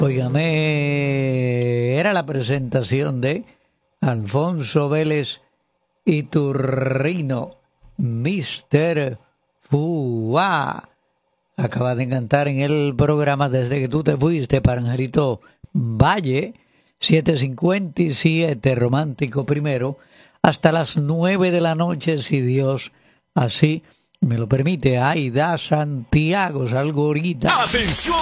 Óigame, era la presentación de Alfonso Vélez y Turrino, Mr. Fua. Acaba de cantar en el programa Desde que tú te fuiste para Angelito Valle, 7:57, romántico primero, hasta las 9 de la noche, si Dios así me lo permite. Aida Santiago, salgo ahorita. ¡Atención!